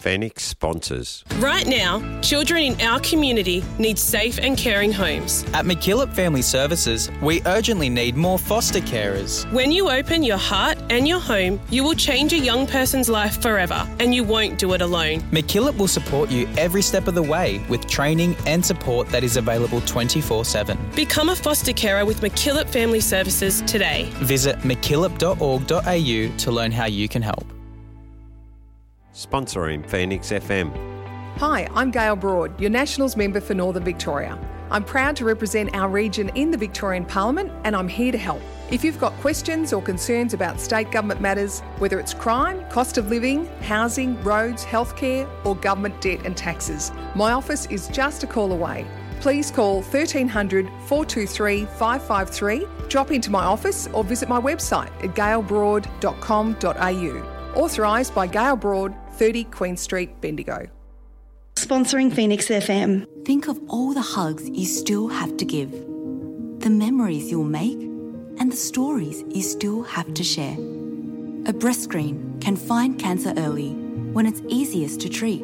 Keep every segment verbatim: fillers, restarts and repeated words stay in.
Phoenix sponsors. Right now, children in our community need safe and caring homes. At McKillop Family Services, we urgently need more foster carers. When you open your heart and your home, you will change a young person's life forever, and you won't do it alone. McKillop will support you every step of the way with training and support that is available twenty-four seven. Become a foster carer with McKillop Family Services today. Visit mckillop dot org dot a u to learn how you can help. Sponsoring Phoenix F M. Hi, I'm Gail Broad, your Nationals member for Northern Victoria. I'm proud to represent our region in the Victorian Parliament, and I'm here to help. If you've got questions or concerns about state government matters, whether it's crime, cost of living, housing, roads, healthcare, or government debt and taxes, my office is just a call away. Please call thirteen hundred, four two three, five five three, drop into my office or visit my website at gail broad dot com dot a u. Authorised by Gail Broad, thirty Queen Street, Bendigo. Sponsoring Phoenix F M. Think of all the hugs you still have to give, the memories you'll make, and the stories you still have to share. A breast screen can find cancer early when it's easiest to treat,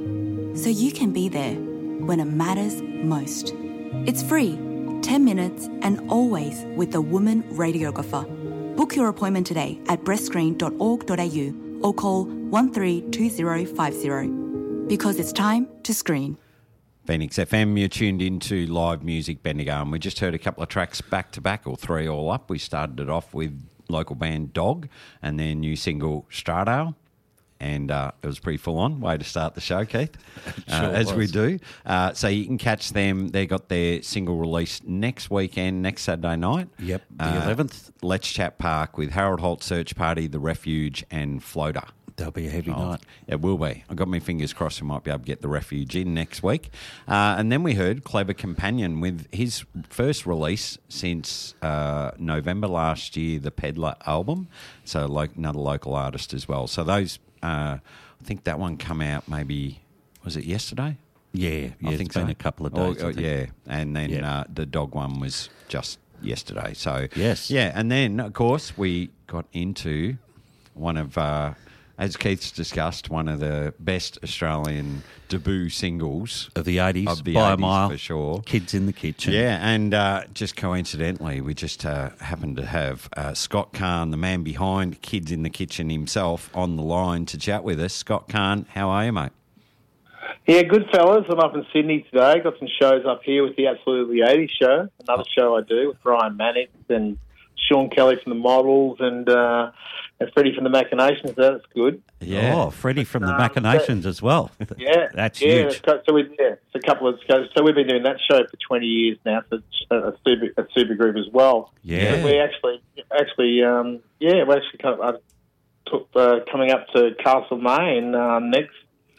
so you can be there when it matters most. It's free, ten minutes, and always with a woman radiographer. Book your appointment today at breast screen dot org dot a u or call one three two zero five zero, because it's time to screen. Phoenix F M, you're tuned into live music Bendigo, and we just heard a couple of tracks back to back, or three all up. We started it off with local band Dog and their new single Stradale, and uh, it was pretty full on way to start the show, Keith, uh, sure as was. we do. Uh, so you can catch them. They got their single release next weekend, next Saturday night. Yep, the uh, eleventh. Let's Chat Park with Harold Holt Search Party, The Refuge, and Floater. That'll be a heavy Oh, night. It will be. I've got my fingers crossed we might be able to get The Refuge in next week. Uh, and then we heard Clever Companion with his first release since uh, November last year, the Peddler album. So like another local artist as well. So those, uh, I think that one come out maybe, was it yesterday? Yeah, yeah, I think it's been so. a couple of Or- days. or- I think. yeah, and then Yeah. uh, the Dog one was just yesterday. So Yes. yeah, and then of course we got into one of, uh, as Keith's discussed, one of the best Australian debut singles Of the eighties, of the by a eighties mile, for sure. Kids in the Kitchen. Yeah, and uh, just coincidentally, we just uh, happened to have uh, Scott Kahn, the man behind Kids in the Kitchen himself, on the line to chat with us. Scott Kahn, how are you, mate? Yeah, good fellas. I'm up in Sydney today. Got some shows up here with the Absolutely eighties show, another show I do with Brian Mannix and Sean Kelly from the Models and uh, and Freddie from the Machinations. That's good. Yeah. Oh, Freddie from the Um, Machinations as well. Yeah, That's yeah, huge. that's got- So we yeah, it's a couple of so we've been doing that show for twenty years now. So it's a, a super a super group as well. Yeah. But we actually actually um, yeah we're actually kind of, uh, took, uh, coming up to Castlemaine uh, next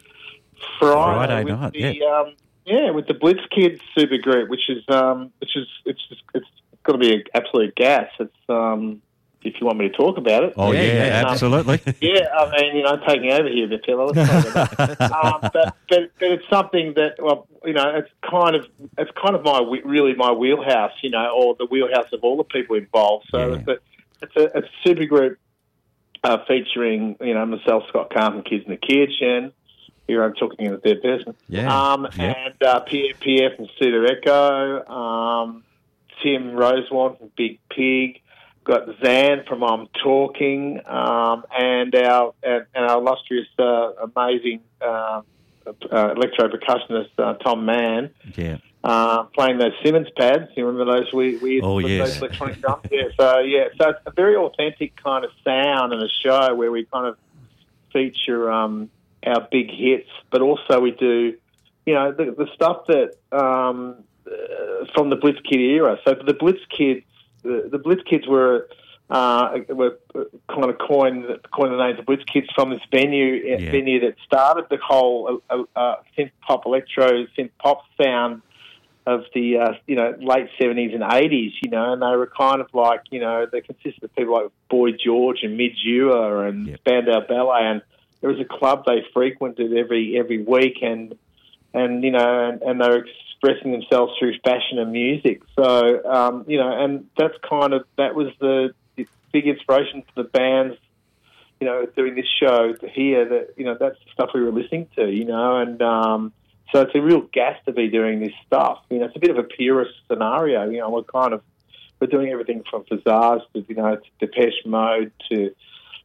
Friday, Friday with night, the, yeah. Um, yeah, with the Blitz Kids super group, which is um, which is it's just, it's going to be an absolute gas. It's um, if you want me to talk about it. Oh, yeah, yeah, Um, absolutely. yeah, I mean, you know, taking over here a bit, Phil. Let's talk about that. um, but, but but it's something that, well, you know, it's kind of it's kind of my whe- really my wheelhouse, you know, or the wheelhouse of all the people involved. So Yeah. it's a it's a, it's a super group uh, featuring, you know, myself, Scott Kahn from Kids in the Kitchen. Here I'm talking in the third person. Yeah. Um, Yep. and uh, Pierre, Pierre from Cedar Echo, um, Tim Rosewarne from Big Pig. Got Zan from I'm Talking, um, and our and, and our illustrious, uh, amazing uh, uh, electro percussionist uh, Tom Mann, Yeah. uh, playing those Simmons pads. You remember those weird, weird Oh, yes. those electronic drums? Yeah. So yeah, so it's a very authentic kind of sound and a show where we kind of feature um, our big hits, but also we do, you know, the, the stuff that um, uh, from the Blitz Kid era. So for the Blitz Kids. The, the Blitz Kids were uh, were kind of coined coined the names of Blitz Kids from this venue Yeah. venue that started the whole uh, uh, synth pop electro synth pop sound of the uh, you know late seventies and eighties. You know, and they were kind of like you know they consisted of people like Boy George and Midge Ure and Yep. Spandau Ballet, and there was a club they frequented every every week, and and you know and, and they were expressing themselves through fashion and music. So, um, you know, and that's kind of, that was the, the big inspiration for the bands, you know, doing this show here, that, you know, that's the stuff we were listening to, you know, and um, so it's a real gas to be doing this stuff. You know, it's a bit of a purist scenario. You know, we're kind of, we're doing everything from Fazaz to, you know, to Depeche Mode to,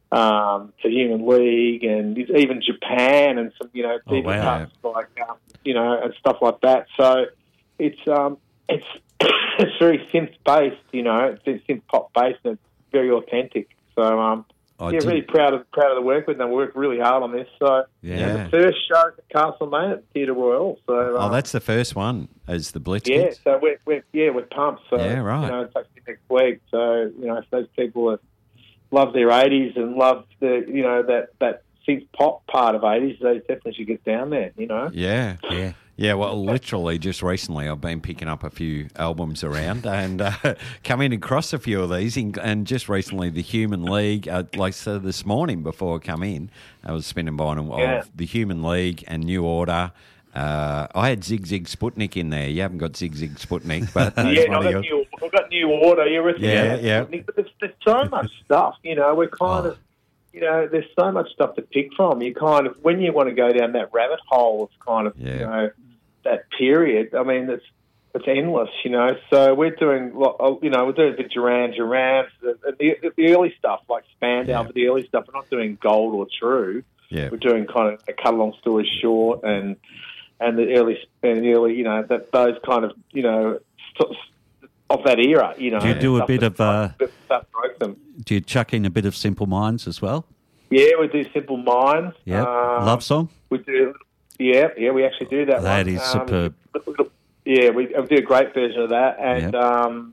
um, to Human League and even Japan and some, you know, Oh, even wow. cuts like, um, you know, and stuff like that. So it's, um, it's, it's very synth based, you know, it's synth pop based and it's very authentic. So, um, I yeah, did- really proud of proud of the work with them. We worked really hard on this. So, Yeah. the first show at the Castlemaine at Theatre Royal. So, Oh, um, that's the first one as the Blitz yeah. Kids. So we're, we're yeah we're pumped. So Yeah, right. You know, it's actually next week. So you know, if those people that love their eighties and love the you know that that synth pop part of eighties, they definitely should get down there. You know. Yeah. Yeah. Yeah, well, literally just recently I've been picking up a few albums around and uh, coming across a few of these. in- And just recently, the Human League, uh, like so this morning before I come in, I was spinning by them of Yeah. the Human League and New Order. Uh, I had Zig Zig Sputnik in there. You haven't got Zig Zig Sputnik, but that's Yeah, one I've of got, your... new, I've got new order. You're with me. Yeah, yeah. But there's, there's so much stuff. You know, we're kind Oh. of, you know, there's so much stuff to pick from. You kind of, when you want to go down that rabbit hole of kind of, Yeah. you know, that period. I mean, it's it's endless. You know, so we're doing, lo- you know, we're doing the Duran Duran, the, the, the early stuff like Spandau, Yeah. but the early stuff. We're not doing Gold or True. Yeah. We're doing kind of a cut a long story short and and the early and the early, you know, that those kind of, you know, st- of that era. You know, Do you do a stuff bit that- of, uh, that stuff broke them. Do you chuck in a bit of Simple Minds as well? Yeah, we do Simple Minds. Yeah. Um, Love song? We do. Yeah, yeah, we actually do that. That one. is Um, superb. Yeah, we, we do a great version of that, and Yep. um,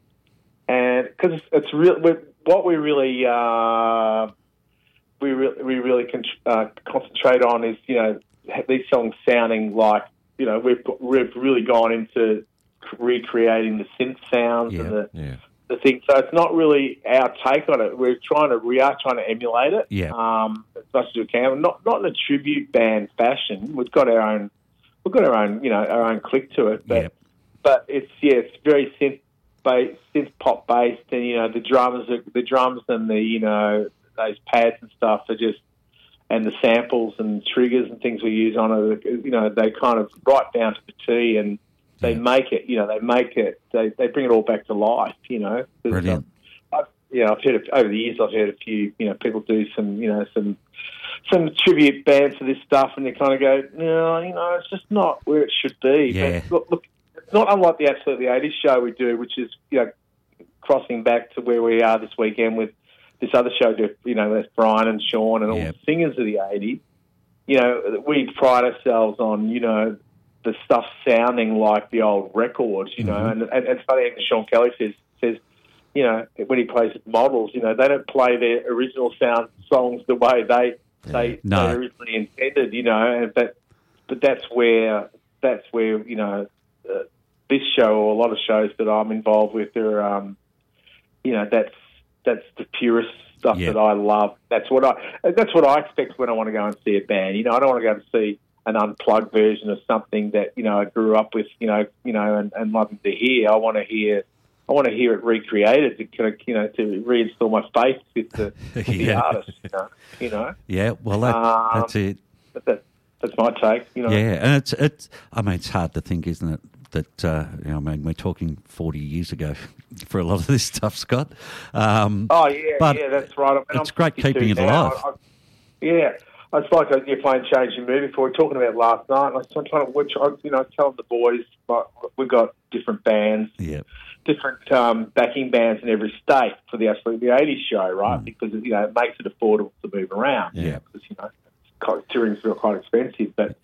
and because it's, it's real. we What we really uh, we really we really con- uh, concentrate on is, you know, these songs sounding like, you know, we've we've really gone into recreating the synth sounds Yeah. and the Yeah. the thing. So it's not really our take on it. We're trying to we are trying to emulate it, Yeah. um, as much as we can. Not not in a tribute band fashion. We've got our own we've got our own you know our own click to it, but Yep. but it's yeah it's very synth based, synth pop based, and you know the drums are, the drums and the you know those pads and stuff are just, and the samples and triggers and things we use on it, you know, they kind of right down to the T, and they Yeah. make it, you know, they make it, they, they bring it all back to life, you know. There's, Brilliant. um, I've, yeah, I've heard, over the years, I've heard a few, you know, people do some, you know, some some tribute bands to this stuff, and they kind of go, no, you know, it's just not where it should be. Yeah. But look, look, it's not unlike the Absolutely eighties show we do, which is, you know, crossing back to where we are this weekend with this other show, you know, that's Brian and Sean and all Yep. the singers of the eighties. You know, we pride ourselves on, you know, the stuff sounding like the old records, you know, Mm-hmm. and, and it's funny, Sean Kelly says, says, you know, when he plays with models, you know, they don't play their original sound songs the way they they, No. they originally intended, you know, and that, but that's where, that's where, you know, uh, this show or a lot of shows that I'm involved with are, um, you know, that's, that's the purest stuff Yeah. that I love. That's what I, that's what I expect when I want to go and see a band. You know, I don't want to go and see an unplugged version of something that, you know, I grew up with, you know, you know, and, and loving to hear. I want to hear, I want to hear it recreated to kind of, you know, to reinstall my faith with the, with the Yeah. artist. You know, you know. Yeah, well, that, Um, that's it. But that, that's my take. You know. Yeah, and it's it's. I mean, it's hard to think, isn't it? That uh, you know, I mean, we're talking forty years ago for a lot of this stuff, Scott. Um, Oh yeah, but yeah, that's right. And it's I'm great fifty-two keeping it now. alive. I, I, yeah, it's like you're playing Changing Movie before. We were talking about last night. And I was trying to, which I, you know, telling the boys, like, we've got different bands, yeah, different um, backing bands in every state for the Absolutely eighties show, right? Mm. Because you know it makes it affordable to move around. Yeah. because you know quite, touring's real quite expensive, but.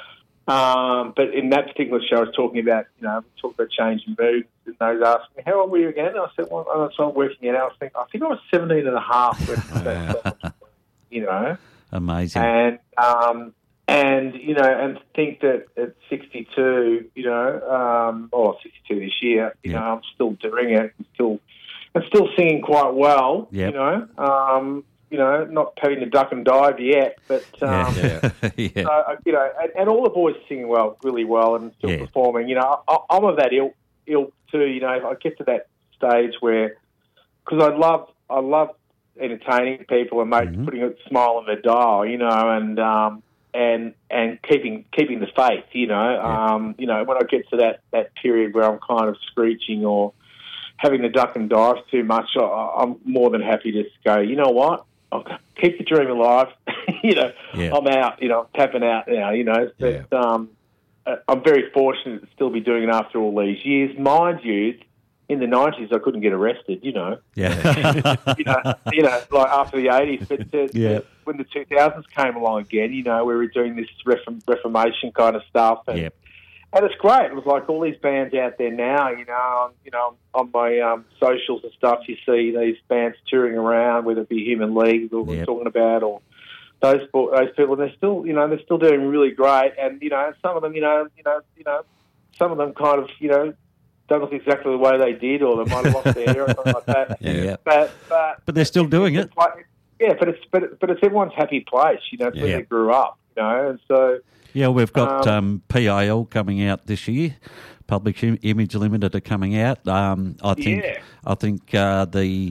Um, but in that particular show, I was talking about, you know, we talked about changing moods, and they was asking me, how old were you again? And I said, well, that's what I'm working it out. I was thinking, I think I was seventeen and a half, when that, you know, amazing. and, um, and, you know, and think that at sixty-two, you know, um, or sixty-two this year, you Yeah. know, I'm still doing it, I'm still, I'm still singing quite well, Yep. you know, um, you know, not having to duck and dive yet, but, um, yeah, yeah. so, uh, you know, and, and all the boys singing well, really well, and still Yeah. performing. You know, I, I'm of that ilk, ilk too. You know, I get to that stage where, because I love, I love entertaining people and make, Mm-hmm. putting a smile on their dial, you know, and um, and and keeping keeping the faith, you know. Yeah. Um, you know, when I get to that, that period where I'm kind of screeching or having the duck and dive too much, I, I'm more than happy to just go, you know what, I'll keep the dream alive. you know, Yeah. I'm out, you know, I'm tapping out now, you know. But, Yeah. um, I'm very fortunate to still be doing it after all these years. Mind you, in the nineties, I couldn't get arrested, you know. Yeah. you know, you know, like after the eighties. But to, Yeah. to, when the two thousands came along again, you know, we were doing this reform, Reformation kind of stuff. And, Yep. and it's great. It was like all these bands out there now, you know, on, you know, on my um, socials and stuff, you see these bands touring around, whether it be Human League that we're Yep. talking about or those those people. And they're still, you know, they're still doing really great. And, you know, some of them, you know, you know, you know, some of them kind of, you know, don't look exactly the way they did, or they might have lost their hair or something like that. Yeah. But, but But they're still doing it's it. like, yeah, but it's but but it's everyone's happy place, you know. It's where Yeah. they grew up, you know, and so Yeah, we've got Um, um, P I L coming out this year. Public Im- Image Limited are coming out. Um, I think. Yeah. I think uh, the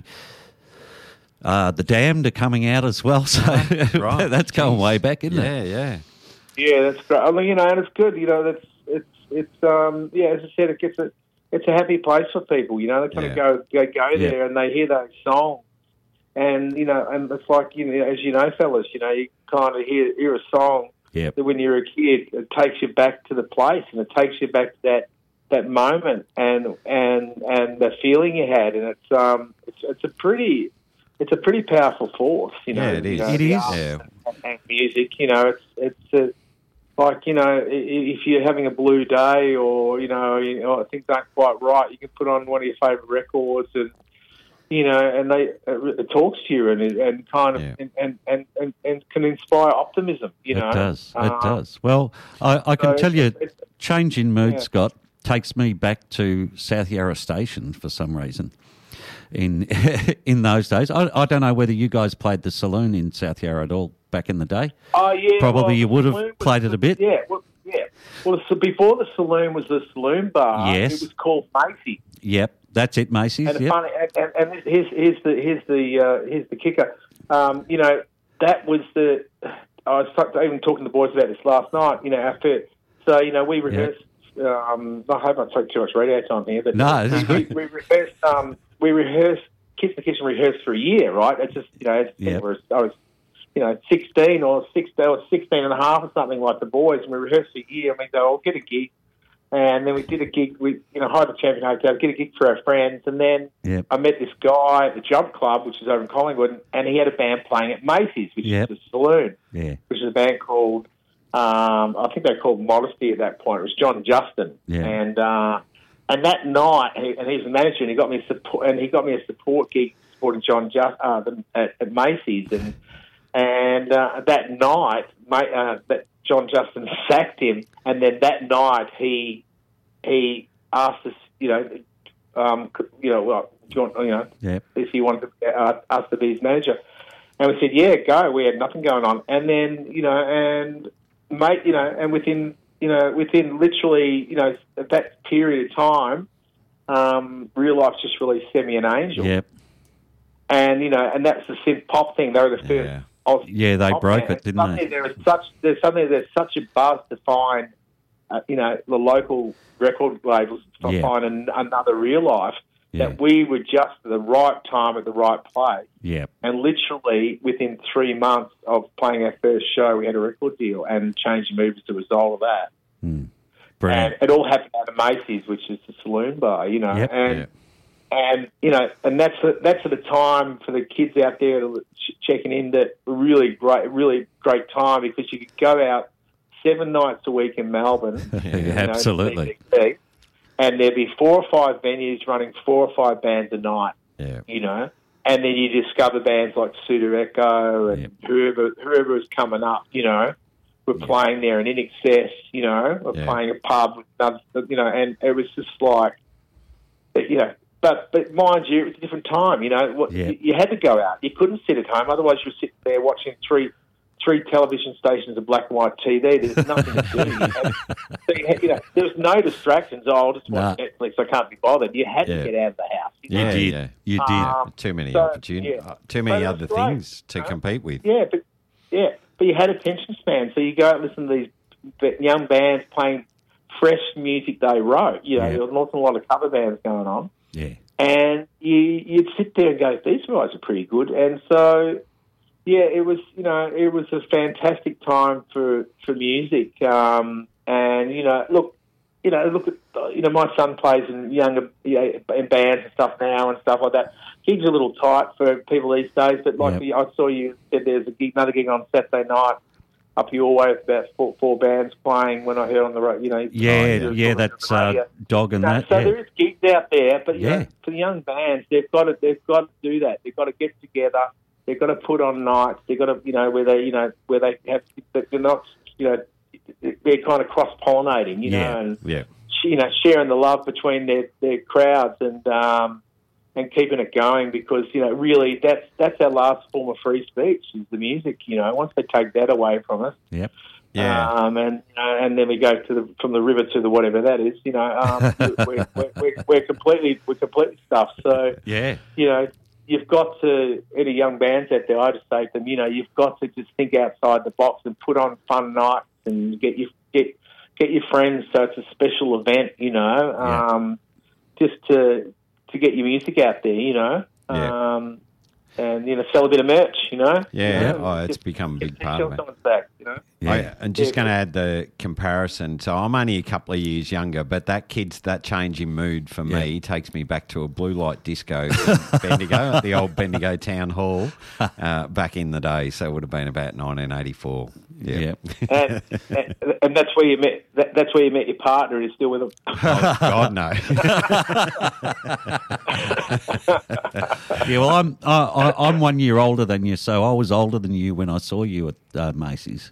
uh, the Damned are coming out as well. So Right. that's going Jeez. way back, isn't Yeah, it? yeah. yeah, that's great. I mean, you know, and it's good, you know. That's it's it's um yeah, as I said, it gets a it's a happy place for people, you know. They kind Yeah. of go go go Yeah. there and they hear those songs, and you know, and it's like, you know, as you know, fellas, you know, you kind of hear hear a song Yep. that when you're a kid, it takes you back to the place and it takes you back to that that moment and and and the feeling you had, and it's um it's it's a pretty it's a pretty powerful force, you know. Yeah, it you is. know, It the is. arts Yeah. And, and music, you know, it's it's a, like, you know, i- if you're having a blue day or you know, you know things aren't quite right, you can put on one of your favourite records and. You know, and they it, it talks to you and and kind of Yeah. and, and, and, and, and can inspire optimism. You know, It does. It Um, does. Well, I, I can so tell you, it's- it's- change in mood, Yeah. Scott, takes me back to South Yarra Station for some reason. In in those days, I, I don't know whether you guys played the saloon in South Yarra at all back in the day. Oh yeah, Probably well, you the would have saloon was- played it a bit. Yeah, well, yeah. Well, so before the saloon was the saloon bar. Yes. It was called Macy's. Yep, that's it, Macy's. And the Yep. funny, and, and, and here's here's the here's the uh, here's the kicker. Um, you know, that was the. I was talk- even talking to the boys about this last night. You know, after so you know we rehearsed. Um, I hope I take too much radio time here, but No, this is we, good. we rehearsed. Um, we rehearsed. Kids in the Kitchen rehearsed for a year, right? It's just you know, it's, Yep. I was, I was you know, sixteen or sixteen or sixteen and a half or something like the boys, and we rehearsed for a year. And we go, "I'll get a gig." And then we did a gig. We, you know, hired the Champion Hotel, get a gig for our friends, and then Yep. I met this guy at the Jump Club, which is over in Collingwood, and he had a band playing at Macy's, which Yep. is a saloon, Yeah. which is a band called, um, I think they called Modesty at that point. It was John Justin, Yeah. and uh, and that night, he, and he's the manager, and he got me a support, and he got me a support gig supporting John Just uh, at, at Macy's, and and uh, that night, mate, uh, that John Justin sacked him, and then that night he he asked us, you know, um, you know, well, do you want, you know, Yep. if he wanted to, uh, us to be his manager, and we said, yeah, go. We had nothing going on, and then you know, and mate, you know, and within you know, within literally, you know, at that period of time, um, Real Life just released "Send Me an Angel," Yep. and you know, and that's the synth pop thing. They were the first. Yeah. Aussie Yeah, they pop broke band. it, didn't suddenly they? There was such there's suddenly there's such a buzz to find, uh, you know, the local record labels to Yeah. find an, another Real Life. Yeah. That we were just at the right time at the right place, Yep. and literally within three months of playing our first show, we had a record deal and changed the moves as a result of that. Mm. Brilliant. And it all happened out of Macy's, which is the saloon bar, you know. Yep. And Yeah. and you know, and that's the, that's at the time for the kids out there to ch- checking in that really great, really great time because you could go out seven nights a week in Melbourne. you know, Absolutely. C B C, and there'd be four or five venues running four or five bands a night. Yeah. You know, and then you discover bands like Suda Echo and Yep. whoever whoever was coming up. You know, were playing there, and In Excess. You know, were Yeah. playing a pub. With another, you know, and it was just like, you know. But but mind you, it was a different time. You know, what, Yeah. you, you had to go out. You couldn't sit at home. Otherwise, you were sitting there watching three three television stations of black and white T V. There's nothing to do. You, had, so you, had, you know, there was no distractions. Oh, I'll just watch nah. Netflix. I can't be bothered. You had yeah. to get out of the house. You, yeah, know? you did. Yeah. You did. Um, too many so, opportunities. Yeah. Too many so other great, things to you know? compete with. Yeah, but yeah, but you had attention span. So you go and listen to these young bands playing fresh music they wrote. You know, yeah. there was not a lot of cover bands going on. Yeah. And you, you'd sit there and go, these guys are pretty good. And so, yeah, it was, you know, it was a fantastic time for, for music. Um, and, you know, look, you know, look at, you know, my son plays in younger, you know, in bands and stuff now and stuff like that. Gigs are a little tight for people these days, but like yep. I saw you said there's a gig, another gig on Saturday night up your way with about four, four bands playing when I heard on the road, you know. Yeah, oh, yeah, that's uh, Dog and no, that. So yeah. there is gigs out there, but you yeah. know, for the young bands, they've got to they've got to do that. They've got to get together. They've got to put on nights. They've got to, you know, where they, you know, where they have, they're not, you know, they're kind of cross pollinating, you yeah. know, and yeah. you know, sharing the love between their their crowds and. um And keeping it going because, you know, really that's that's our last form of free speech is the music, you know. Once they take that away from us. Yep. Yeah. Um, and you know, and then we go to the from the river to the whatever that is, you know, um, we're, we're, we're, we're completely we're completely stuffed. So, yeah. you know, you've got to, any young bands out there, I just say to them, you know, you've got to just think outside the box and put on fun nights and get your, get, get your friends so it's a special event, you know, Yeah. um, just to... to get your music out there, you know, Yeah. um, and, you know, sell a bit of merch, you know. Yeah, you know? oh, it's just, become a big just part of it. someone's back, you know. Yeah. I, I'm just Yeah. going to add the comparison. So I'm only a couple of years younger, but that kid's that change in mood for Yeah. me takes me back to a blue light disco in Bendigo, at the old Bendigo Town Hall, uh, back in the day. So it would have been about nineteen eighty-four. Yeah, Yeah. and, and, and that's where you met. That, that's where you met your partner. Is still with him. Oh, God, no. Yeah, well, I'm I, I, I'm one year older than you, so I was older than you when I saw you at uh, Macy's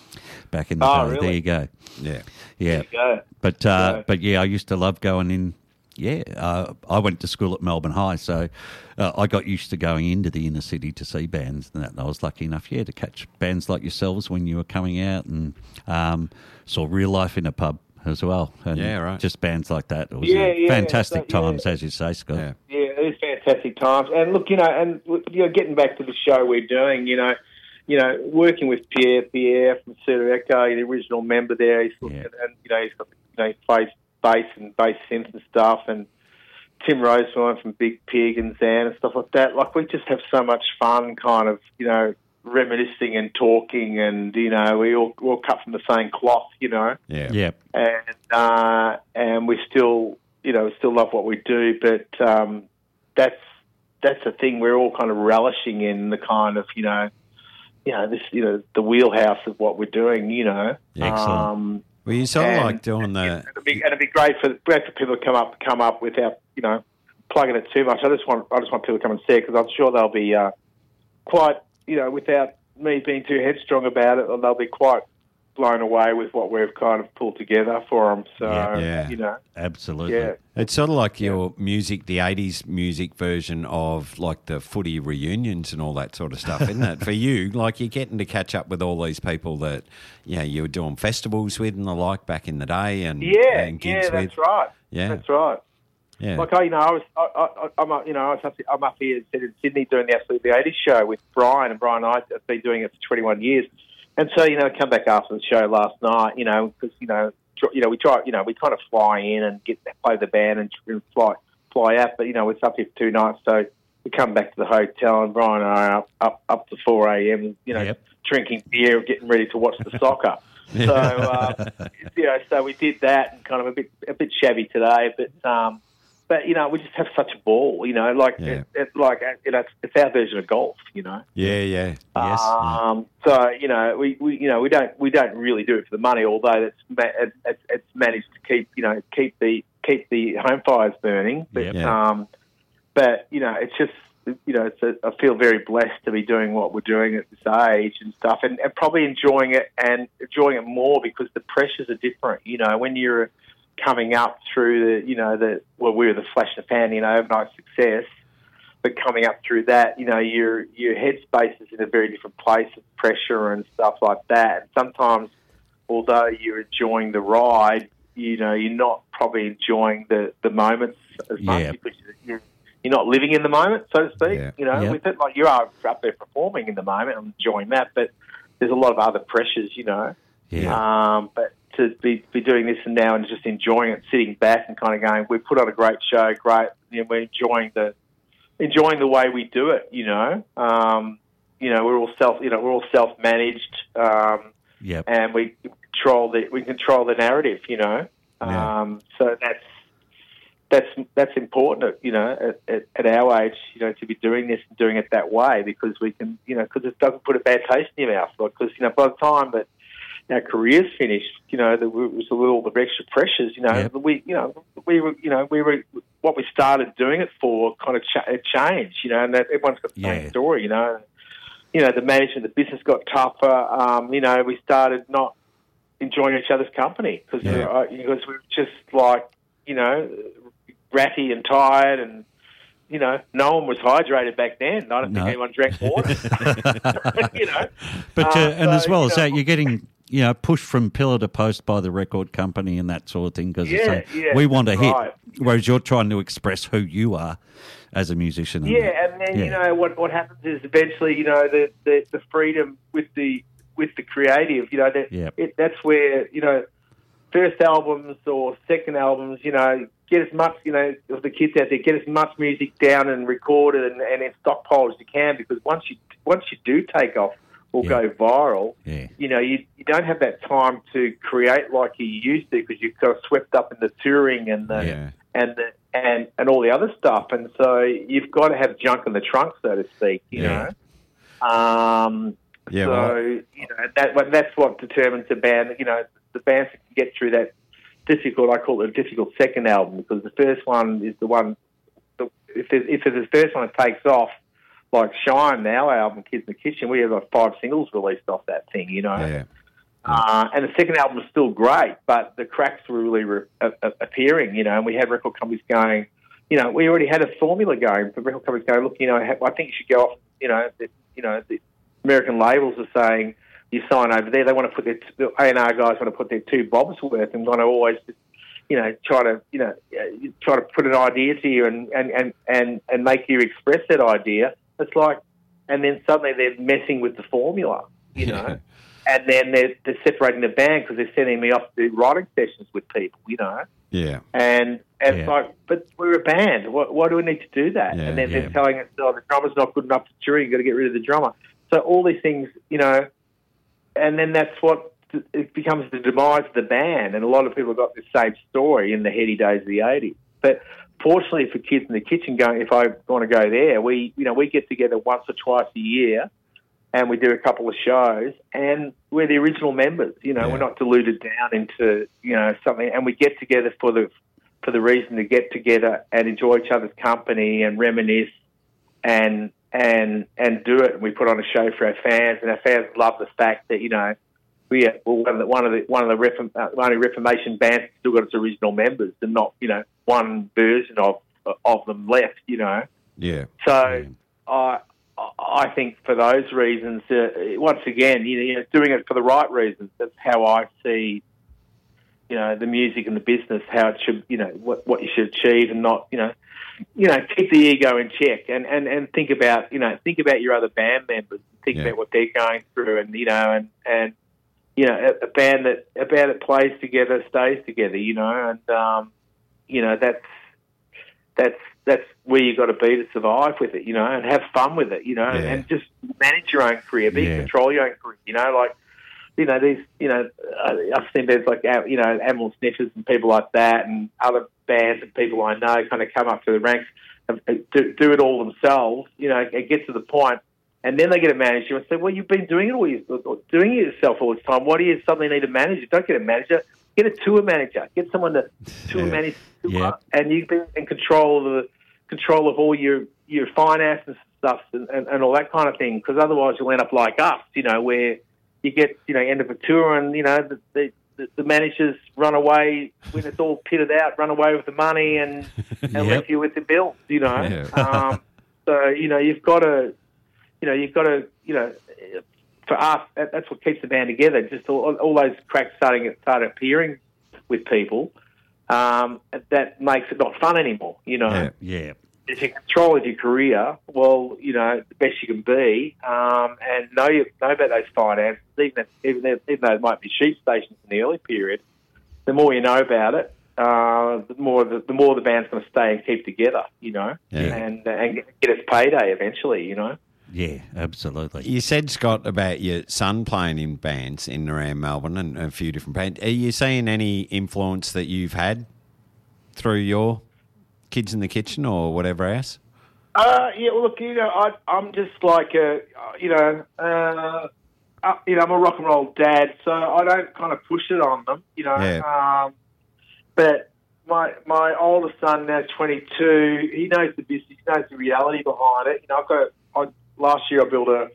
back in the Oh, day. really? There you go. Yeah. Yeah, There you go. but uh, Yeah. but yeah, I used to love going in. Yeah, uh, I went to school at Melbourne High, so uh, I got used to going into the inner city to see bands and that. And I was lucky enough, yeah, to catch bands like yourselves when you were coming out, and um, saw Real Life in a pub as well. And Yeah, right. just bands like that. It was Yeah, uh, yeah, fantastic so, yeah. times, as you say, Scott. Yeah. Yeah, it is fantastic times. And look, you know, and you know, getting back to the show we're doing, you know, you know, working with Pierre, Pierre from Cedar Echo, the original member there. He's Yeah. and, and you know, he's got, you know, he plays bass and bass synth and stuff, and Tim Rosemont from Big Pig and Zan and stuff like that. Like, we just have so much fun, kind of, you know, reminiscing and talking, and you know, we all we all cut from the same cloth, you know. Yeah. Yeah. And uh, and we still, you know, still love what we do, but um, that's that's the thing we're all kind of relishing in, the kind of, you know, you know, this, you know, the wheelhouse of what we're doing, you know. Excellent. Um, Well, you sort of and- like doing the... and it'd be, and it'd be great for great for people to come up come up without, you know, plugging it too much. I just want I just want people to come and see it, because I'm sure they'll be uh, quite, you know, without me being too headstrong about it, they'll be quite blown away with what we've kind of pulled together for them. So, Yeah. Yeah. you know, Absolutely. yeah. It's sort of like your music, the eighties music version of like the footy reunions and all that sort of stuff, isn't it? For you, like you're getting to catch up with all these people that, you know, you were doing festivals with and the like back in the day, and Yeah, and gigs yeah, that's with. right. Yeah. That's right. Yeah, Like, I, you know, I was, I, I, I'm, up, you know, I was up, I'm up here in Sydney doing the Absolutely eighties show with Brian, and Brian and I have been doing it for twenty-one years. And so, you know, I come back after the show last night, you know, because, you know, tr- you know, we try, you know, we kind of fly in and get play the band and, and fly fly out, but you know, it's up here for two nights, so we come back to the hotel, and Brian and I are up up, up to four a.m. You know, Yep. drinking beer, getting ready to watch the soccer. So, uh, you know, so we did that, and kind of a bit a bit shabby today, but um, but you know, we just have such a ball, you know, like Yeah. it, it, like you know, it's, it's our version of golf, you know. yeah, yeah. Yes. Um, so you know, we, we you know we don't we don't really do it for the money, although it's ma- it, it's, it's managed to keep you know keep the keep the home fires burning. But Yep. Yeah. um, but you know, it's just you know, it's a, I feel very blessed to be doing what we're doing at this age and stuff, and, and probably enjoying it and enjoying it more because the pressures are different. You know, when you're coming up through the, you know, the well, we were the flash in the pan, you know, overnight success. but coming up through that, you know, your your headspace is in a very different place of pressure and stuff like that. And sometimes, although you're enjoying the ride, you know, you're not probably enjoying the, the moments as much Yeah. because you're, you're not living in the moment, so to speak. Yeah. You know, Yeah. with it, like you are up there performing in the moment and enjoying that, but there's a lot of other pressures, you know. Yeah. Um, but to be, be doing this and now and just enjoying it, sitting back and kind of going, we put on a great show, great, you know, we're enjoying the enjoying the way we do it, you know. Um, you know, we're all self, you know, we're all self managed, um, Yep. and we control the we control the narrative, you know. Yeah. Um, so that's that's that's important, you know, at, at, at our age, you know, to be doing this and doing it that way because we can, you know, because it doesn't put a bad taste in your mouth. Because you know, by the time that our career's finished, you know, there was a little bit of extra pressures. You know, Yep. we, you know, we were, you know, we were what we started doing it for kind of ch- it changed, you know, and that everyone's got the Yeah. same story, you know. You know, the management of the business got tougher. Um, you know, we started not enjoying each other's company because Yeah. we, uh, because we were just like, you know, ratty and tired and. You know, no one was hydrated back then. I don't No. think anyone drank water. you know, But uh, Uh, and as so, well you as know- that, you're getting you know pushed from pillar to post by the record company and that sort of thing because Yeah, yeah, we want a hit, right. whereas you're trying to express who you are as a musician. and that. Yeah, and then you Yeah. know what what happens is eventually, you know, the the, the freedom with the with the creative, you know, that Yep. it, that's where you know first albums or second albums, you know, get as much, you know, of the kids out there, get as much music down and recorded and, and in stockpile as you can because once you once you do take off or Yeah. go viral, Yeah. you know, you, you don't have that time to create like you used to because you're kind of swept up in the touring and the Yeah. and the, and and all the other stuff, and so you've got to have junk in the trunk, so to speak. You Yeah. know, um, Yeah, so well- you know that well, that's what determines the band. You know, the bands that can get through that difficult. I call it a difficult second album because the first one is the one. The, if there's, if there's the first one that takes off, like Shine, our album, Kids in the Kitchen, we have like five singles released off that thing. You know. Yeah. Uh, and the second album was still great, but the cracks were really re- a- a- appearing, you know, and we had record companies going, you know, we already had a formula going for record companies going, look, you know, I ha- I think you should go off, you know, the, you know, the American labels are saying you sign over there, they want to put their, t- the A and R guys want to put their two bobs worth and want to always, you know, try to, you know, uh, try to put an idea to you and, and, and, and, and make you express that idea. It's like, and then suddenly they're messing with the formula, you know. And then they're, they're separating the band because they're sending me off to do writing sessions with people, you know. Yeah. And, and Yeah. it's like, but we're a band. Why, why do we need to do that? Yeah, and then yeah. they're telling us, oh, the drummer's not good enough to tour. You've got to get rid of the drummer. So all these things, you know, and then that's what it becomes the demise of the band. And a lot of people have got the same story in the heady days of the eighties. But fortunately for Kids in the Kitchen, going, if I want to go there, we, you know, we get together once or twice a year. And we do a couple of shows, and we're the original members. You know, Yeah. we're not diluted down into you know something. And we get together for the for the reason to get together and enjoy each other's company and reminisce and and and do it. And we put on a show for our fans, and our fans love the fact that you know we are well, one of the one of the one of the Reform, uh, only Reformation bands that's still got its original members, and not you know one version of of them left. You know, Yeah. so I. I think for those reasons, uh, once again, you know, doing it for the right reasons. That's how I see, you know, the music and the business, how it should, you know, what, what you should achieve, and not, you know, you know, keep the ego in check, and, and, and think about, you know, think about your other band members, think Yeah. about what they're going through, and you know, and and you know, a, a band that a band that plays together stays together, you know, and um, you know, that's that's. That's where you got to be to survive with it, you know, and have fun with it, you know, Yeah. and just manage your own career, be Yeah. control your own career, you know, like, you know, these, you know, uh, I've seen there's like, uh, you know, Animal Sniffers and people like that, and other bands and people I know kind of come up to the ranks, and do, do it all themselves, you know, it gets to the point, and then they get a manager and say, well, you've been doing it all, you doing it yourself all this time. Why do you suddenly need a manager? Don't get a manager. Get a tour manager. Get someone to tour Yeah. manage, Yeah. and you've been in control of the control of all your, your finance and stuff and, and, and all that kind of thing, because otherwise you'll end up like us, you know, where you get, you know, end of a tour and, you know, the, the, the managers run away when it's all pitted out, run away with the money and, and Yep. left you with the bill, you know. Yeah. Um, So, you know, you've got to, you know, you've got to, you know, for us, that, that's what keeps the band together. Just all, all those cracks starting start appearing with people, um, that makes it not fun anymore, you know. Yeah, yeah. If you control your career, well, you know, the best you can be, um, and know you, know about those finances, even, if, even, if, even though it might be sheep stations in the early period, the more you know about it, uh, the more the, the more the band's going to stay and keep together, you know, Yeah. and, and get its payday eventually, you know. Yeah, absolutely. You said, Scott, about your son playing in bands in and around Melbourne and a few different bands. Are you seeing any influence that you've had through your Kids in the Kitchen or whatever else? Uh, yeah, well, look, you know, I, I'm just like a, you know, uh, uh, you know, I'm a rock and roll dad, so I don't kind of push it on them, you know. Yeah. Um, but my my oldest son, now twenty-two, he knows the business, he knows the reality behind it. You know, I've got, I, last year I built a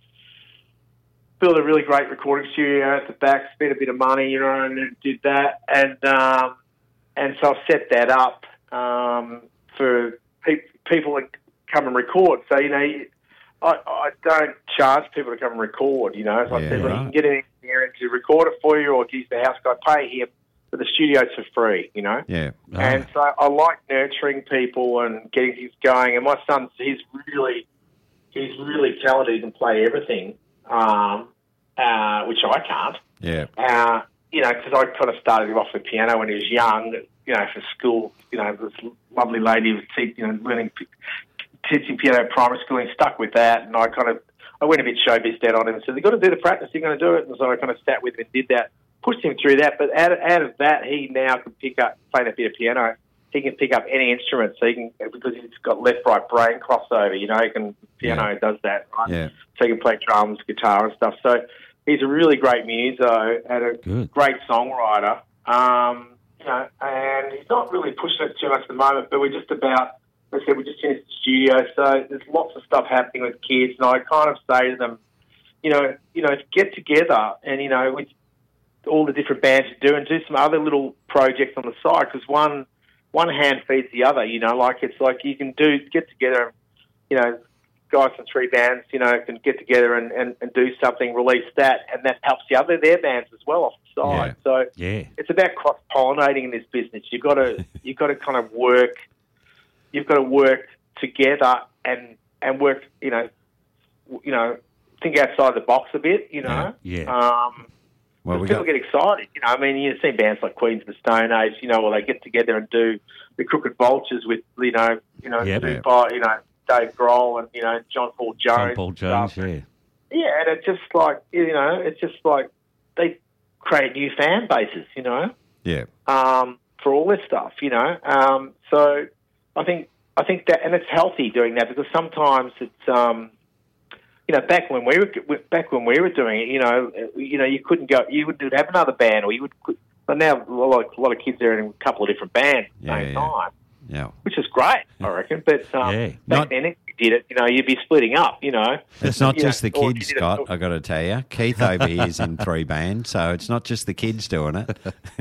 built a really great recording studio at the back, spent a bit of money, you know, and did that, and um, and so I've set that up. Um, for pe- people to come and record. So, you know, I, I don't charge people to come and record, you know. So Yeah, I said, well, right. you can get in here and to record it for you or use the house guy, pay him, but the studio's for free, you know. Yeah. Oh. And so I like nurturing people and getting things going. And my son, he's really, he's really talented. He can play everything, um, uh, which I can't. Yeah. Uh, you know, because I kind of started him off the piano when he was young, you know, for school. You know, this lovely lady was, te- you know, learning, teaching piano at primary school, and he stuck with that. And I kind of, I went a bit showbiz dead on him and said, you've got to do the practice, you're going to do it. And so I kind of sat with him and did that, pushed him through that. But out of, out of that, he now can pick up, playing a bit of piano, he can pick up any instrument. So he can, because he's got left-right brain crossover, you know, he can, piano Yeah. does that, right? Yeah. So he can play drums, guitar and stuff. So he's a really great muso and a Good. great songwriter. Um, you know, and he's not really pushing it too much at the moment, but we're just about, like I said, we just finished the studio, so there's lots of stuff happening with kids, and I kind of say to them, you know, you know, get together and, you know, with all the different bands you do and do some other little projects on the side, because one, one hand feeds the other, you know, like it's like you can do, get together and, you know, guys from three bands, you know, can get together and, and, and do something, release that, and that helps the other, their bands as well off the side. Yeah. So Yeah. it's about cross-pollinating in this business. You've got to, you've got to kind of work, you've got to work together and, and work, you know, you know, think outside the box a bit, you know. Yeah. Um, Well, we people got, get excited, you know. I mean, you've seen bands like Queens of the Stone Age, you know, where they get together and do the Crooked Vultures with, you know, you know, Yep. do by, you know, Dave Grohl and, you know, John Paul Jones. John Paul and Jones, stuff. yeah. Yeah, and it's just like, you know, it's just like they create new fan bases, you know, yeah. um, for all this stuff, you know. Um, so I think I think that, and it's healthy doing that, because sometimes it's, um, you know, back when we were back when we were doing it, you know, you know, you couldn't go, you would have another band, or you would. But now a lot, a lot of kids are in a couple of different bands at the Yeah, same yeah. time, Yeah. which is great, I reckon. But um, Yeah. back Not- then, if you did it, you know, you'd be splitting up, you know. It's not You just know, the or if kids, you did it- Scott, I got to tell you. Keith over here is in three bands, so it's not just the kids doing it.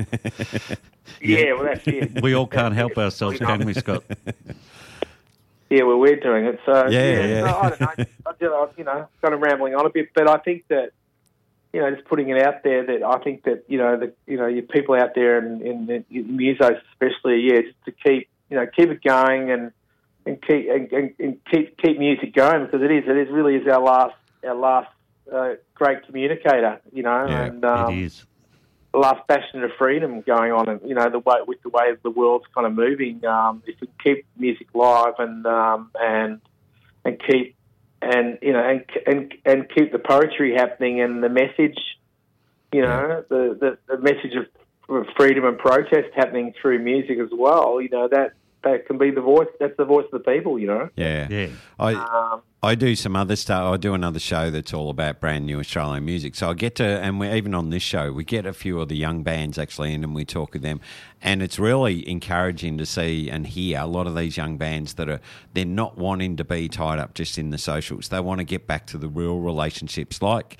Yeah, well, that's it. We all can't help ourselves, You know. can we, Scott? Yeah, well, we're doing it. So Yeah, yeah. So, I don't know. I do, I, you know, kind of rambling on a bit, but I think that, you know, just putting it out there, that I think that, you know, the you know, your people out there in, in, in musos especially, yeah, just to keep, you know, keep it going and and keep and, and, and keep keep music going, because it is it is really is our last our last uh, great communicator, you know, Yeah, and um, it is. the last bastion of freedom going on, and you know the way with the way the world's kind of moving. Um, if we keep music live and um, and and keep and you know and and and keep the poetry happening and the message, you know, the, the the message of freedom and protest happening through music as well. You know, that that can be the voice. That's the voice of the people. You know. Yeah. Yeah. I Um, I do some other stuff. I do another show that's all about brand new Australian music. So I get to, and we even on this show, we get a few of the young bands actually in and we talk with them. And it's really encouraging to see and hear a lot of these young bands that are, they're not wanting to be tied up just in the socials. They want to get back to the real relationships like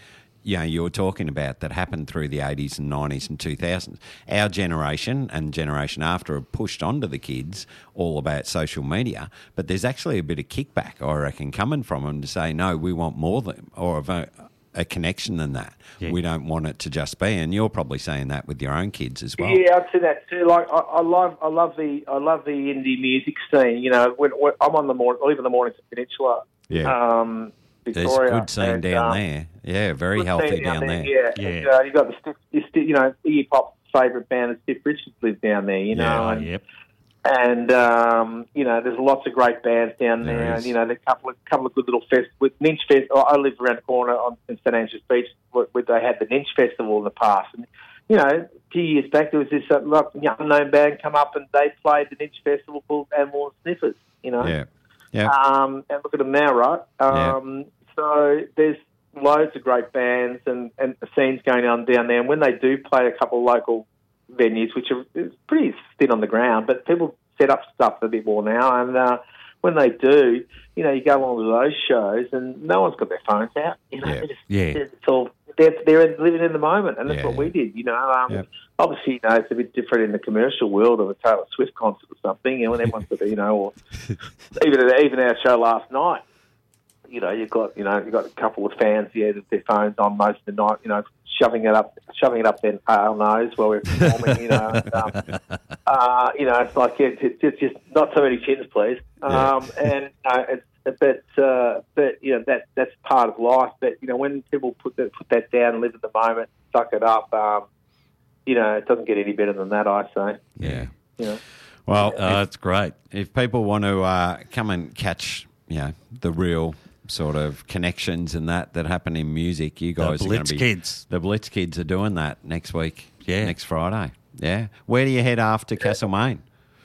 you know, you were talking about that happened through the eighties and nineties and two thousands. Our generation and generation after have pushed onto the kids all about social media, but there's actually a bit of kickback, I reckon, coming from them to say, no, we want more than, or of a, a connection than that. Yeah. We don't want it to just be, and you're probably saying that with your own kids as well. Yeah, I'd say that too. Like, I, I love, I love the, I love the indie music scene. You know, when, when I'm on the morning, I live in the mornings at Peninsula. Yeah. Um, There's Victoria, a good scene and, down um, there. Yeah, very healthy down, down there. there. Yeah, yeah. And, uh, you got the Stiff, you, Stiff, you know, Iggy Pop's favourite band, Stiff Richards, live down there. You know, yeah, and, yep. and um, you know, there's lots of great bands down there. there and you know, there's a couple of couple of good little fest with Ninch Fest. I live around the corner on in St Andrews Beach, where, where they had the Ninch Festival in the past. And you know, a few years back there was this uh, like, unknown band come up and they played the Ninch Festival called Animal Sniffers. You know, yeah, yeah. Um, and look at them now, right? Um, yeah. So there's loads of great bands and, and scenes going on down there. And when they do play a couple of local venues, which are it's pretty thin on the ground, but people set up stuff a bit more now. And uh, when they do, you know, you go along to those shows and no one's got their phones out. You know, yeah. they're just, yeah. It's all, they're, they're living in the moment, and that's yeah. what we did, you know. Um, yeah. Obviously, you know, it's a bit different in the commercial world of a Taylor Swift concert or something, you know, and everyone's got, you know, or even, even our show last night. You know, you've got you know you've got a couple of fans here with their phones on most of the night. You know, shoving it up, shoving it up their our nose while we're performing. You know, and, um, uh, you know, it's like it's, it's just not so many chins, please. Um, yeah. And uh, it's but uh, but you know that that's part of life. But you know, when people put that put that down and live in the moment, suck it up. Um, you know, it doesn't get any better than that, I say. Yeah. You know. Well, uh, that's great. If people want to uh, come and catch, you know, the real sort of connections and that that happen in music, you guys the are going Blitz to be Kids. The Blitz Kids are doing that next week. Yeah, next Friday. Yeah. Where do you head after Castlemaine?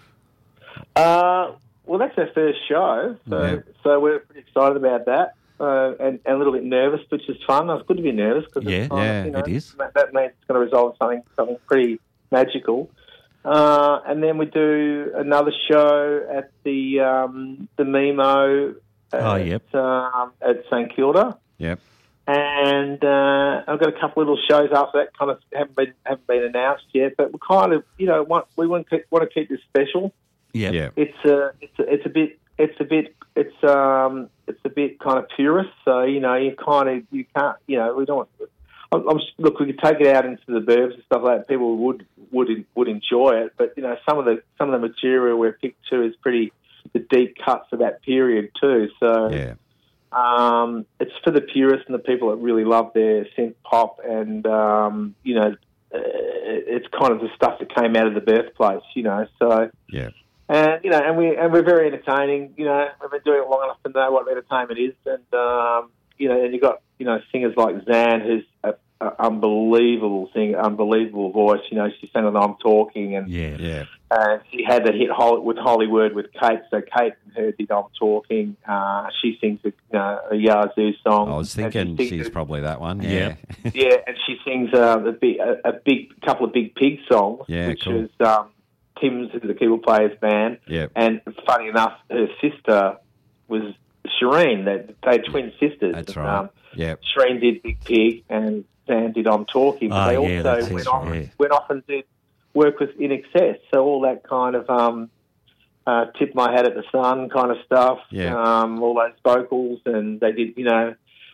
Uh, well, that's our first show, so yeah. so we're pretty excited about that, uh, and, and a little bit nervous, which is fun. It's good to be nervous because yeah, it's kind yeah, of, you know, it is. That, that means it's going to result in something something pretty magical. Uh, and then we do another show at the um, the Mimo. At, oh, yep. Um, at St Kilda. Yep. And uh, I've got a couple little shows after that, kind of haven't been haven't been announced yet, but we kind of, you know, want, we want to keep, want to keep this special. Yeah. Yeah. It's a it's a, it's a bit it's a bit it's um it's a bit kind of purist. So you know, you kind of you can't you know we don't. I'm, I'm, look, we could take it out into the burbs and stuff like that. People would would would enjoy it, but you know, some of the some of the material we've picked too is pretty. The deep cuts of that period too. So yeah. um, it's for the purists and the people that really love their synth pop, and um, you know, it's kind of the stuff that came out of the birthplace. You know, so yeah. And you know, and we and we're very entertaining. You know, we've been doing it long enough to know what entertainment is, and um, you know, and you got you know singers like Zan, who's a, a unbelievable singer, unbelievable voice. You know, she sang on I'm Talking, and yeah, yeah. And she had the hit Holly, with Hollywood with Kate. So Kate and her did I'm Talking. Uh, she sings a, uh, a Yazoo song. I was thinking she she's a, probably that one. Yeah, yeah, yeah and she sings uh, a, big, a, a big couple of Big Pig songs, yeah, which cool. is um, Tim's, the keyboard player's band. Yeah, and funny enough, her sister was Shireen. They they're twin sisters. That's and, right. Um, yeah, Shireen did Big Pig, and Zan did I'm Talking. But oh, they yeah, also went off, yeah. went off and did work with In Excess, so all that kind of um, uh, tip my hat at the sun kind of stuff. Yeah. Um, all those vocals, and they did, you know,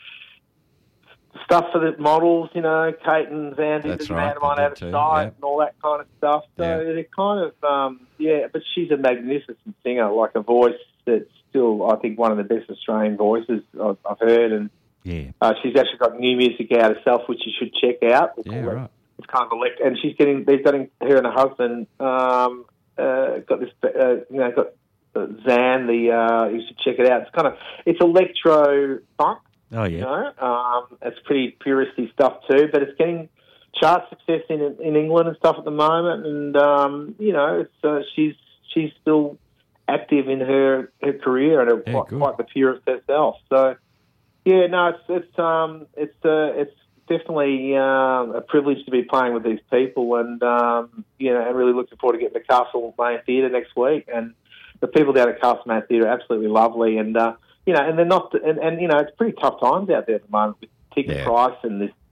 stuff for the models. You know, Kate and Zan did That's the right, Man of Mine they Out did of too, Sight yeah. and all that kind of stuff. So Yeah. they're kind of um, yeah, but she's a magnificent singer, like a voice that's still, I think, one of the best Australian voices I've, I've heard, and Yeah. uh, she's actually got new music out herself, which you should check out. We'll Yeah, call it- right. It's kind of elect, and she's getting. They're getting her and her husband. Um, uh, got this, uh, you know, got uh, Zan. The uh, you should check it out. It's kind of it's electro funk. Oh, yeah. You know, um, it's pretty puristy stuff too, but it's getting chart success in in England and stuff at the moment. And um, you know, it's uh, she's she's still active in her her career and her, Yeah, quite, good. quite the purist herself. So yeah, no, it's it's um it's uh, it's. definitely um, a privilege to be playing with these people, and um, you know, and really looking forward to getting to Castlemaine Theatre next week. And the people down at Castlemaine Theatre are absolutely lovely, and uh, you know, and they're not, and, and you know, it's pretty tough times out there at the moment with ticket Yeah. price and this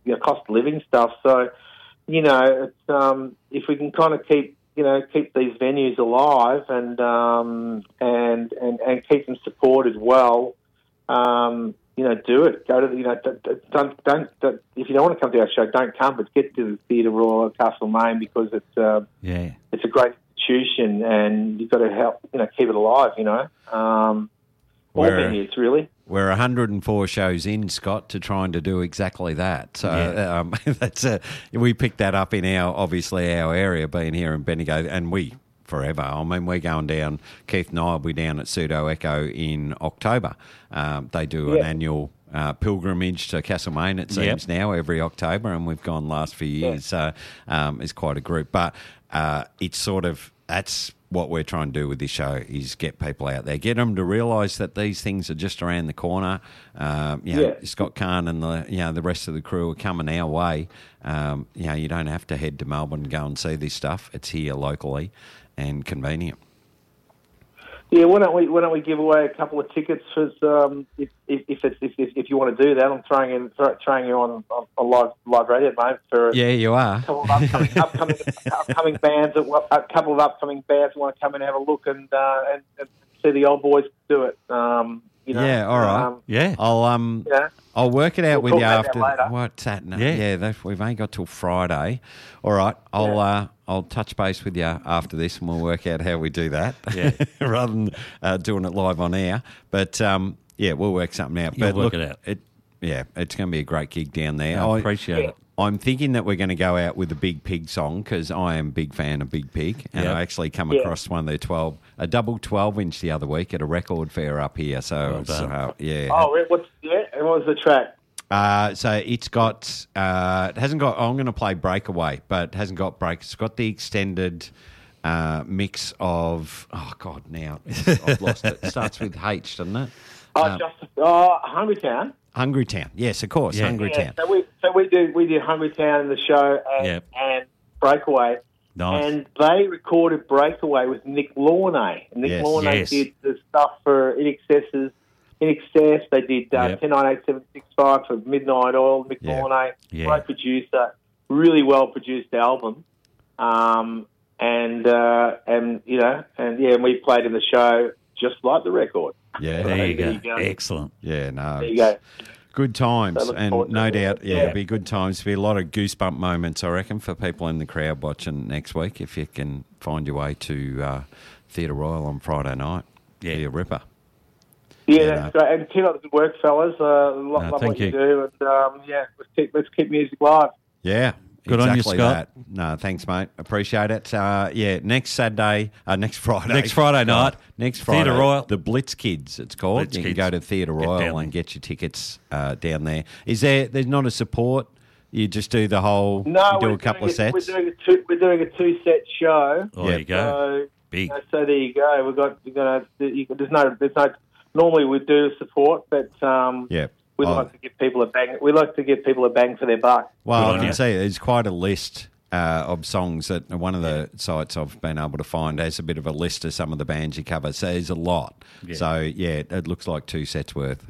you know, cost of living stuff. So, you know, it's, um, if we can kind of keep, you know, keep these venues alive and um, and, and and keep them supported well, um, you know, do it. Go to the, you know, don't, don't don't if you don't want to come to our show, don't come, but get to the Theatre Royal at Castlemaine because it's uh, yeah, it's a great institution and you've got to help, you know, keep it alive. You know, um, all We're- venues really. We're one hundred four shows in, Scott, to trying to do exactly that. So Yeah. um, that's a, we picked that up in our, obviously, our area, being here in Bendigo, and we, forever. I mean, we're going down, Keith and I will be down at Pseudo Echo in October. Um, they do an Yeah. annual uh, pilgrimage to Castlemaine, it seems Yep. now, every October, and we've gone last few years. So um, it's quite a group. But uh, it's sort of, that's what we're trying to do with this show is get people out there, get them to realise that these things are just around the corner. Um, you know, Yeah. Scott Kahn and the you know the rest of the crew are coming our way. Um, you know, you don't have to head to Melbourne and go and see this stuff. It's here locally and convenient. Yeah, why don't we why don't we give away a couple of tickets for um, if if if, it's, if if if you want to do that? I'm throwing in throw, throwing you on, on, on live live radio, mate. For Yeah, you are. a couple of upcoming upcoming, upcoming bands, that, a couple of upcoming bands who want to come and have a look and uh, and, and see the old boys do it. Um, you know, Yeah, all right. Um, yeah. I'll um you know, I'll work it out We'll with you talk about after. that later. What's that? No, Yeah. yeah, that, we've only got till Friday. All right, I'll Yeah. uh, I'll touch base with you after this, and we'll work out how we do that. Yeah. rather than uh, doing it live on air. But um, yeah, we'll work something out. You'll but work look, it out. yeah, it's going to be a great gig down there. I appreciate it. I'm thinking that we're going to go out with a Big Pig song because I am a big fan of Big Pig, and Yep. I actually come Yeah. across one of their twelve, a double twelve inch the other week at a record fair up here. So Well it's, done. uh, yeah. oh, Rick, what's yeah? And what was the track? Uh, so it's got, uh, it hasn't got, I'm going to play Breakaway, but it hasn't got Break. It's got the extended uh, mix of, oh God, now I've lost it. It starts with H, doesn't it? Oh, Um, just oh, Hungry Town. Hungry Town. Yes, of course, Yeah. Hungry Yeah, Town. so we so we do we did Hungry Town in the show and, Yep. and Breakaway. Nice. And they recorded Breakaway with Nick Launay. Nick Yes. Launay Yes. did the stuff for In Excess. In Excess, they did uh, Yep. ten nine eight seven six five for Midnight Oil. Nick Yeah. Launay, Yeah. great producer, really well produced album. Um, and uh, and you know, and yeah, and we played in the show just like the record. Yeah. There you There go. you go. Excellent. Yeah, no. There you go. Good times, So look and forward to no it. doubt, yeah, Yeah. it'll be good times. There'll be a lot of goosebump moments, I reckon, for people in the crowd watching next week. If you can find your way to uh, Theatre Royal on Friday night, Yeah. be a ripper. Yeah, Yeah, that's great. And keep up the good work, fellas. Uh, love, No, love thank what you. you. do. And um, yeah, let's keep let's keep music live. Yeah. Good on you, exactly Scott. that. No, thanks, mate. Appreciate it. Uh, yeah, next Saturday, uh, next Friday. Next Friday night, Next Friday. Theatre Royal. The Blitz Kids, it's called. Blitz you Kids. can go to Theatre Get Royal down and there. get your tickets uh, down there. Is there, there's not a support? You just do the whole, No, you do we're a couple doing of a- sets? We're doing a two. We're doing a two set show. Oh, there you go. So, Big. you know, so there you go. We've got. We're gonna. You, there's no. There's no. Normally we do support, but um, Yeah. we Oh. like to give people a bang. We like to give people a bang for their buck. Well, Good I on can you. see there's quite a list uh, of songs that one of the sites I've been able to find has a bit of a list of some of the bands you cover. So there's a lot. Yeah. So, yeah, it looks like two sets worth.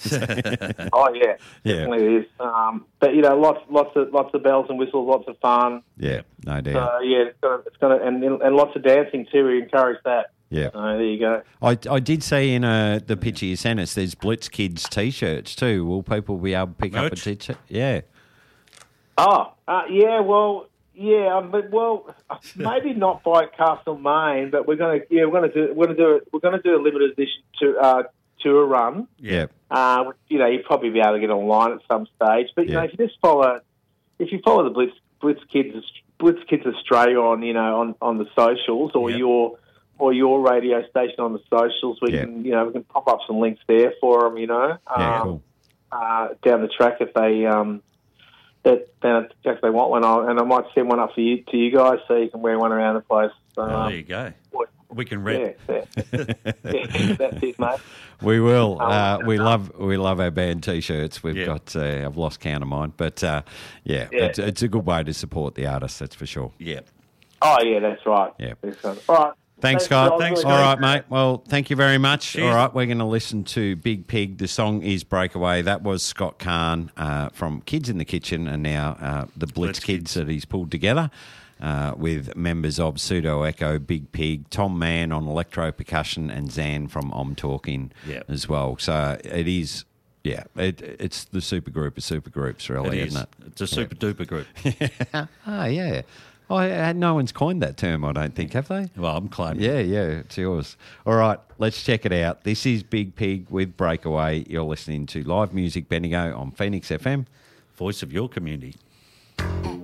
Oh yeah, Yeah. definitely is. Um, but you know, lots, lots of, lots of bells and whistles, lots of fun. Yeah, no doubt. So yeah, it's gonna, it's gonna, and and lots of dancing too. We encourage that. Yeah. So there you go. I, I did see in uh, the picture you sent us, there's Blitz Kids T-shirts too. Will people be able to pick up a Merch? T-shirt? Yeah. Oh, uh, yeah. Well, yeah. um, But well, maybe not by Castlemaine, but we're gonna. Yeah, we're gonna do. We're gonna do it. We're gonna do a limited edition to, uh, tour run. Yeah. Uh, which, you know, you'll probably be able to get online at some stage. But you Yeah. know, if you just follow, if you follow the Blitz Blitz Kids Blitz Kids Australia on, you know, on, on the socials, or Yep. your or your radio station on the socials, we Yeah. can, you know, we can pop up some links there for them. You know, Yeah, um, cool. uh, down the track if they um, that then if they want one, I'll, and I might send one up for you to you guys so you can wear one around the place. So, Oh, um, there you go. what- We can yeah, rep. yeah. Yeah, that's it, mate. We will. Um, Uh, we love we love our band T-shirts. We've Yeah. got. Uh, I've lost count of mine, but uh, yeah, Yeah. It's, it's a good way to support the artists. That's for sure. Yeah. Oh yeah, that's right. Yeah. Excellent. All right. Thanks, Thanks, Scott. Rob. Thanks, Really All good. right, mate. Well, thank you very much. Cheers. All right, we're going to listen to Big Pig. The song is Breakaway. That was Scott Kahn uh, from Kids in the Kitchen and now uh, the Blitz, Blitz Kids, Kids. that he's pulled together uh, with members of Pseudo Echo, Big Pig, Tom Mann on electro percussion, and Zan from I'm Talking Yep. as well. So it is, yeah, it, it's the super group of super groups, really, It is. isn't it? It's a super duper group. Ah, yeah. Oh, yeah, no one's coined that term, I don't think, have they? Well, I'm claiming. Yeah, yeah, it's yours. All right, let's check it out. This is Big Pig with Breakaway. You're listening to live music Bendigo on Phoenix F M. Voice of your community.